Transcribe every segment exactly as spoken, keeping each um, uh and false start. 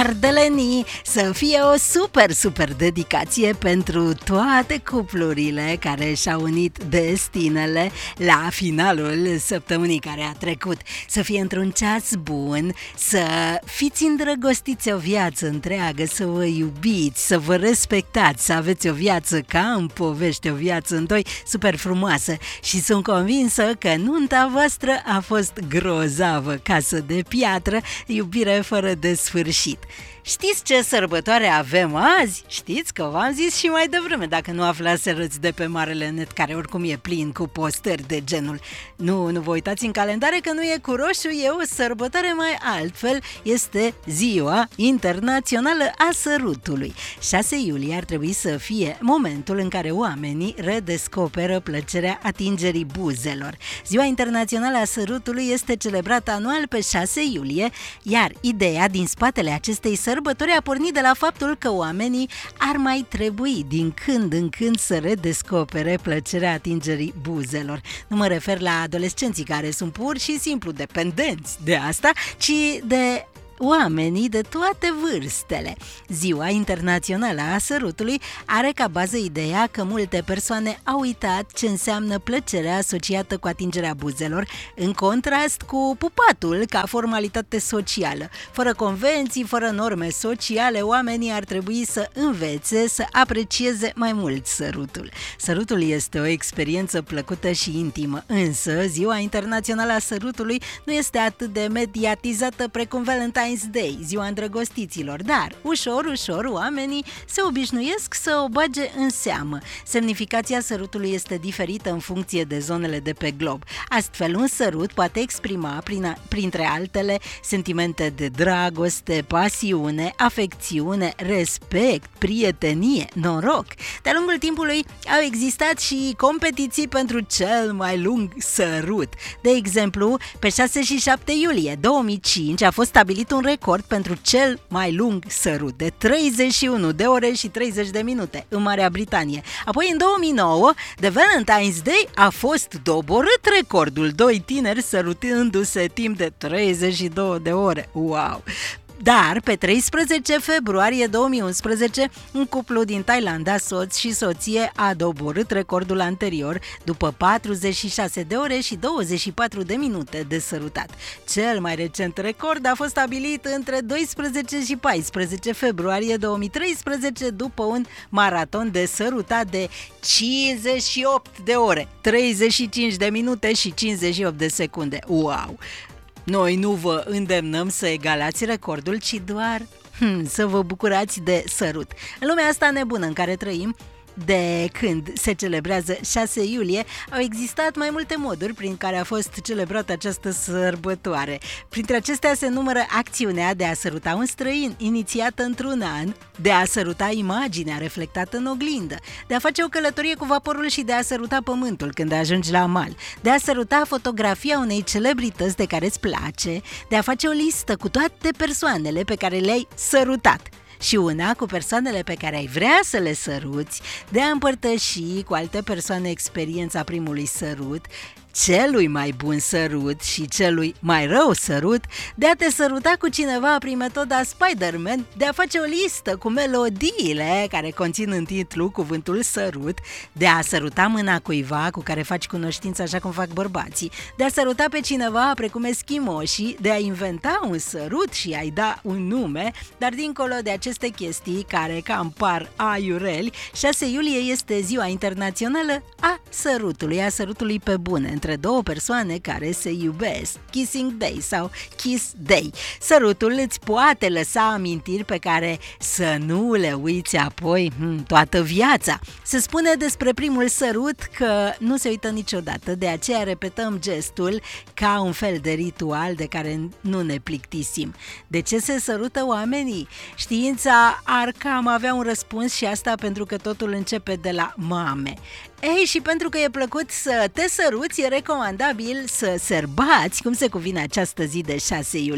ardelenii, să fie o super, super dedicație pentru toate cuplurile care și-au unit destinele la finalul săptămânii care a trecut. Să fie într-un ceas bun, să fiți îndrăgostiți o viață întreagă, să vă iubiți, să vă respectați, să aveți o viață ca în povești, o viață în doi super frumoasă. Și sunt convinsă că nunta voastră a fost grozavă, casă de piatră, iubire fără de sfârșit. Știți ce sărbătoare avem azi? Știți că v-am zis și mai devreme, dacă nu aflaserăți de pe marele net, care oricum e plin cu postări de genul. Nu, nu vă uitați în calendare că nu e cu roșu, e o sărbătoare mai altfel, este Ziua Internațională a Sărutului. șase iulie ar trebui să fie momentul în care oamenii redescoperă plăcerea atingerii buzelor. Ziua Internațională a Sărutului este celebrată anual pe șase iulie, iar ideea din spatele acestei sărbători a pornit de la faptul că oamenii ar mai trebui din când în când să redescopere plăcerea atingerii buzelor. Nu mă refer la adolescenții care sunt pur și simplu dependenți de asta, ci de oamenii de toate vârstele. Ziua Internațională a Sărutului are ca bază ideea că multe persoane au uitat ce înseamnă plăcerea asociată cu atingerea buzelor, în contrast cu pupatul ca formalitate socială. Fără convenții, fără norme sociale, oamenii ar trebui să învețe să aprecieze mai mult sărutul. Sărutul este o experiență plăcută și intimă, însă Ziua Internațională a Sărutului nu este atât de mediatizată precum Valentine's Day, ziua îndrăgostiților, dar ușor, ușor oamenii se obișnuiesc să o bage în seamă. Semnificația sărutului este diferită în funcție de zonele de pe glob. Astfel, un sărut poate exprima, prin, printre altele, sentimente de dragoste, pasiune, afecțiune, respect, prietenie, noroc. De-a lungul timpului au existat și competiții pentru cel mai lung sărut. De exemplu, pe șase și șapte iulie două mii cinci a fost stabilit un record pentru cel mai lung sărut de treizeci și unu de ore și treizeci de minute în Marea Britanie. Apoi în două mii nouă, The Valentine's Day a fost doborât recordul, doi tineri sărutându-se timp de treizeci și două de ore. Wow! Dar, pe treisprezece februarie două mii unsprezece, un cuplu din Thailanda, soț și soție, a doborât recordul anterior după patruzeci și șase de ore și douăzeci și patru de minute de sărutat. Cel mai recent record a fost stabilit între doisprezece și paisprezece februarie două mii treisprezece după un maraton de sărutat de cincizeci și opt de ore, treizeci și cinci de minute și cincizeci și opt de secunde. Wow! Noi nu vă îndemnăm să egalați recordul, ci doar hmm, să vă bucurați de sărut. În lumea asta nebună în care trăim, de când se celebrează șase iulie, au existat mai multe moduri prin care a fost celebrată această sărbătoare. Printre acestea se numără acțiunea de a săruta un străin, inițiată într-un an, de a săruta imaginea reflectată în oglindă, de a face o călătorie cu vaporul și de a săruta pământul când ajungi la mal, de a săruta fotografia unei celebrități de care îți place, de a face o listă cu toate persoanele pe care le-ai sărutat și una cu persoanele pe care ai vrea să le săruți, de a împărtăși cu alte persoane experiența primului sărut, celui mai bun sărut și celui mai rău sărut, de a te săruta cu cineva prin metoda Spider-Man, de a face o listă cu melodiile care conțin în titlu cuvântul sărut, de a săruta mâna cuiva cu care faci cunoștință așa cum fac bărbații, de a săruta pe cineva precum eschimoșii, de a inventa un sărut și a-i da un nume, dar dincolo de aceste chestii care cam par aiureli, șase iulie este Ziua Internațională a Sărutului, a sărutului pe bune, între două persoane care se iubesc, Kissing Day sau Kiss Day. Sărutul îți poate lăsa amintiri pe care să nu le uiți apoi hmm, toată viața. Se spune despre primul sărut că nu se uită niciodată, de aceea repetăm gestul ca un fel de ritual de care nu ne plictisim. De ce se sărută oamenii? Știința ar cam avea un răspuns și asta pentru că totul începe de la mame. Ei, și pentru că e plăcut să te săruți, e recomandabil să sărbați cum se cuvine această zi de șase iulie.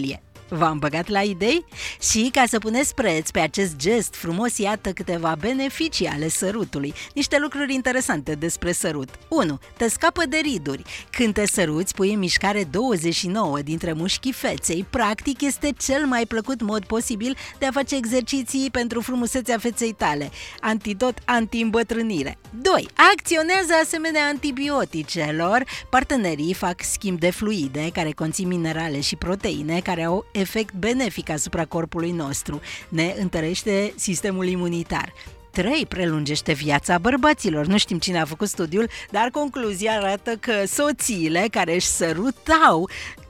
V-am băgat la idei? Și ca să puneți preț pe acest gest frumos, iată câteva beneficii ale sărutului. Niște lucruri interesante despre sărut. unu. Te scapă de riduri. Când te săruți, pui în mișcare douăzeci și nouă dintre mușchii feței. Practic, este cel mai plăcut mod posibil de a face exerciții pentru frumusețea feței tale. Antidot anti-îmbătrânire. doi. Acționează asemenea antibioticelor. Partenerii fac schimb de fluide care conțin minerale și proteine care au efect benefic asupra corpului nostru. Ne întărește sistemul imunitar. trei. Prelungește viața bărbaților. Nu știm cine a făcut studiul, dar concluzia arată că soțiile care își sărutau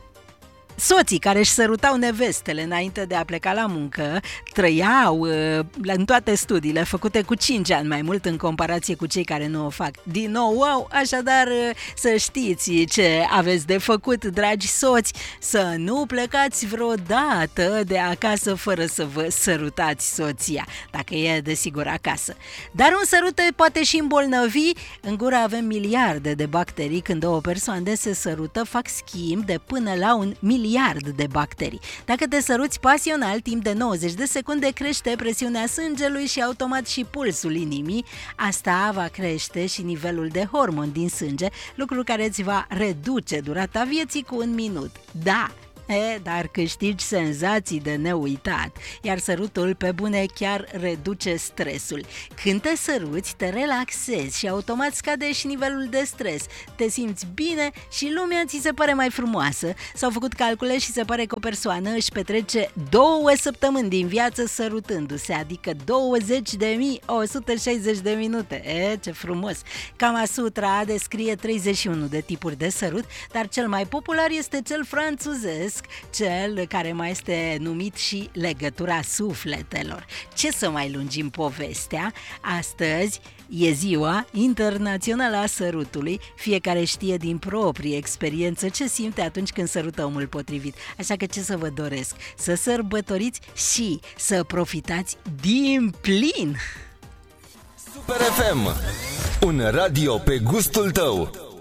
Soții care își sărutau nevestele înainte de a pleca la muncă trăiau în toate studiile făcute cu cinci ani mai mult în comparație cu cei care nu o fac. Din nou, wow, așadar să știți ce aveți de făcut, dragi soți, să nu plecați vreodată de acasă fără să vă sărutați soția, dacă e desigur acasă. Dar un sărut te poate și îmbolnăvi. În gură avem miliarde de bacterii. Când două persoane se sărută, fac schimb de până la un miliard miliard de bacterii. Dacă te săruți pasional, timp de nouăzeci de secunde, crește presiunea sângelui și automat și pulsul inimii. Asta va crește și nivelul de hormoni din sânge, lucru care îți va reduce durata vieții cu un minut. Da! E, dar câștigi senzații de neuitat, iar sărutul pe bune chiar reduce stresul. Când te săruți, te relaxezi și automat scade și nivelul de stres. Te simți bine și lumea ți se pare mai frumoasă. S-au făcut calcule și se pare că o persoană își petrece două săptămâni din viață sărutându-se, adică douăzeci de mii o sută șaizeci de minute. E, ce frumos! Kama Sutra descrie treizeci și unu de tipuri de sărut, dar cel mai popular este cel franțuzesc, cel care mai este numit și legătura sufletelor. Ce să mai lungim povestea? Astăzi e ziua internațională a sărutului. Fiecare știe din proprie experiență ce simte atunci când sărută omul potrivit. Așa că ce să vă doresc? Să sărbătoriți și să profitați din plin! Super F M, un radio pe gustul tău.